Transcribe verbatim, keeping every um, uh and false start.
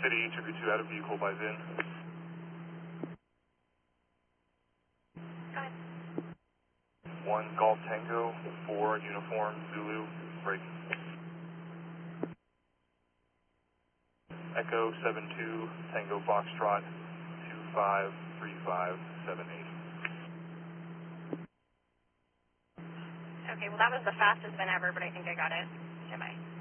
City, two two out of vehicle by VIN. Go ahead. one Golf Tango, four Uniform Zulu, break. Echo seven two, Tango Foxtrot, two five three five seven eight. Okay, well that was the fastest VIN ever, but I think I got it. Am I?